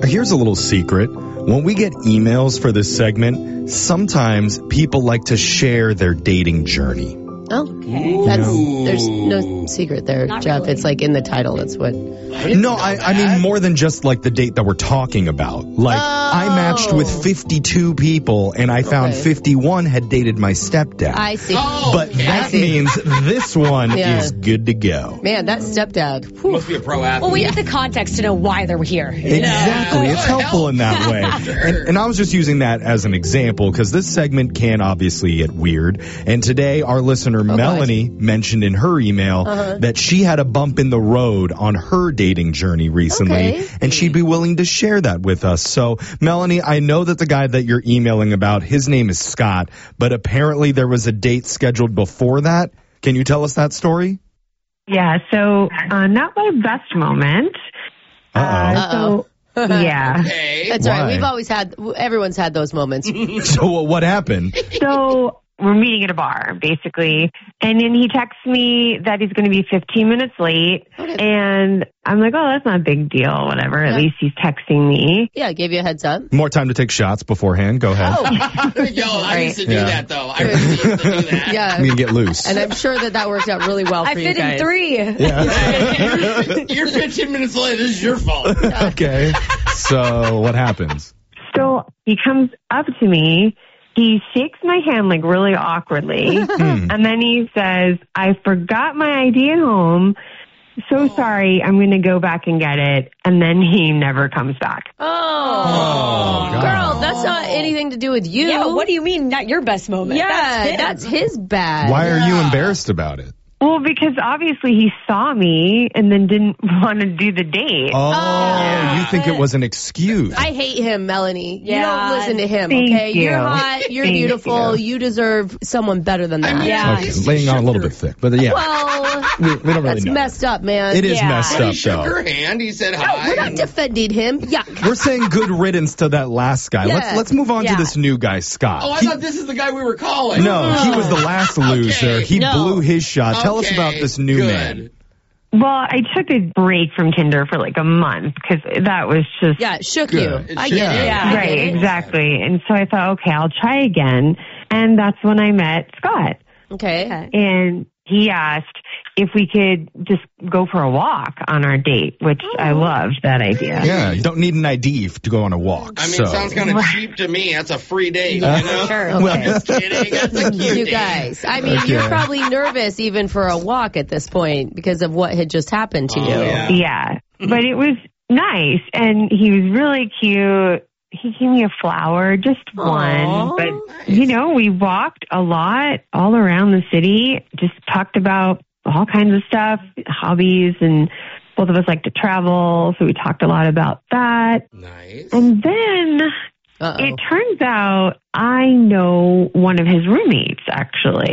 Here's a little secret. When we get emails for this segment, sometimes people like to share their dating journey. Okay. There's no secret there, Not Jeff. really. It's like in the title. That's what. No, I mean more than just like the date that we're talking about. Like I matched with 52 people and I found 51 had dated my stepdad. I see. But that means this one Yeah. is good to go. Man, that stepdad. Whew. Must be a pro athlete. Well, we need the context to know why they're here. Exactly. It's helpful in that way. And I was just using that as an example because this segment can obviously get weird. And today our listener Melanie mentioned in her email that she had a bump in the road on her dating journey recently and she'd be willing to share that with us. So Melanie, I know that the guy that you're emailing about, his name is Scott, but apparently there was a date scheduled before that. Can you tell us that story? Yeah, so not my best moment. Uh-oh. Yeah. Okay. That's Why? right. Everyone's had those moments. So what happened? So we're meeting at a bar, basically. And then he texts me that he's going to be 15 minutes late. And I'm like, oh, that's not a big deal, whatever. At least he's texting me. Yeah, gave you a heads up. More time to take shots beforehand. Go ahead. Yo, I used to do Yeah. that, though. I really used to do that. Yeah. I'm going to get loose. And I'm sure that worked out really well for I you fit guys. in 3. Yeah. You're 15 minutes late. This is your fault. Okay. So what happens? So he comes up to me. He shakes my hand like really awkwardly. And then he says, I forgot my ID at home. So sorry. I'm going to go back and get it. And then he never comes back. Oh, God. girl, that's not anything to do with you. Yeah, what do you mean not your best moment? Yeah, that's his bad. Why are you embarrassed about it? Well, because obviously he saw me and then didn't want to do the date. Oh, you think it was an excuse? I hate him, Melanie. You Yeah. don't listen to him, Thank okay? you. You're hot, you're Thank beautiful, you. you deserve someone better than that. Yeah. Okay, laying on a little bit thick, but yeah, Well, we don't really that's know. messed up, man. It is Yeah. messed He up, shook though. her hand. He said No, hi. we're not defending him. Yuck. We're saying good riddance to that last guy. Yeah. Let's move on to Yeah. this new guy, Scott. Oh, I He- thought this is the guy we were calling. no, he was the last loser. He No. blew his shot. Tell us Okay, about this new good. man. Well, I took a break from Tinder for like a month because that was just... Yeah, it shook Good. you. I get it. Yeah. I Right, get it. exactly. And so I thought, okay, I'll try again. And that's when I met Scott. Okay. And he asked if we could just go for a walk on our date, which I loved that idea. Yeah, you don't need an ID to go on a walk. I mean, so. it sounds kind of cheap to me. That's a free date, you know? Sure. Okay. Just kidding. That's a cute You date. guys, I mean, Okay. you're probably nervous even for a walk at this point because of what had just happened to you. yeah. Yeah. But it was nice. And he was really cute. He gave me a flower, just Aw. one. But, you know, we walked a lot all around the city, just talked about all kinds of stuff, hobbies, and both of us like to travel. So we talked a lot about that. Nice. And then Uh-oh. it turns out I know one of his roommates, actually.